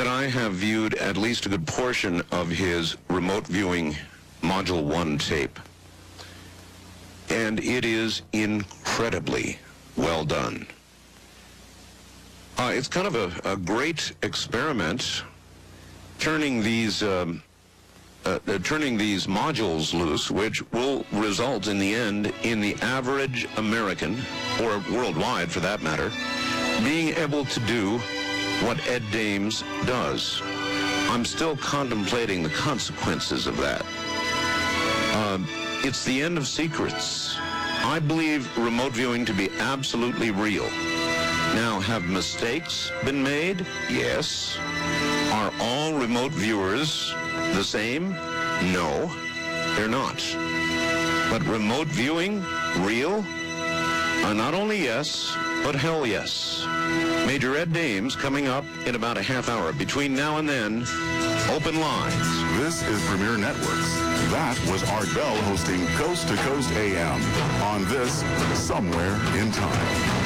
that I have viewed at least a good portion of his remote viewing Module 1 tape. And it is incredibly well done. It's kind of a great experiment turning these modules loose, which will result in the end in the average American, or worldwide for that matter, being able to do what Ed Dames does. I'm still contemplating the consequences of that. It's the end of secrets. I believe remote viewing to be absolutely real. Now, have mistakes been made? Yes. Are all remote viewers the same? No, they're not. But remote viewing, real? Not only yes, but hell yes. Major Ed Dames coming up in about a half hour. Between now and then, open lines. This is Premier Networks. That was Art Bell hosting Coast to Coast AM on this Somewhere in Time.